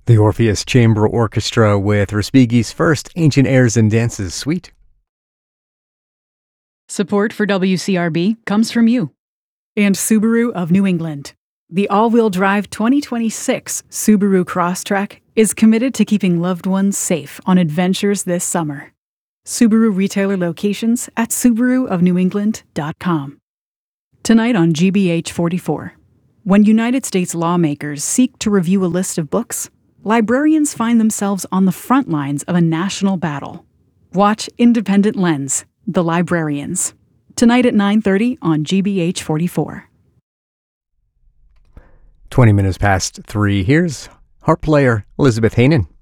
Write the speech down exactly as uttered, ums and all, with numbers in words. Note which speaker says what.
Speaker 1: The Orpheus Chamber Orchestra with Respighi's first Ancient Airs and Dances suite.
Speaker 2: Support for W C R B comes from you.
Speaker 3: And Subaru of New England. The all-wheel drive twenty twenty-six Subaru Crosstrek is committed to keeping loved ones safe on adventures this summer. Subaru retailer locations at subaru of new england dot com. Tonight on G B H forty-four. When United States lawmakers seek to review a list of books, librarians find themselves on the front lines of a national battle. Watch Independent Lens, The Librarians. Tonight at nine thirty on G B H forty-four.
Speaker 1: twenty minutes past three. Here's harp player Elizabeth Hanen.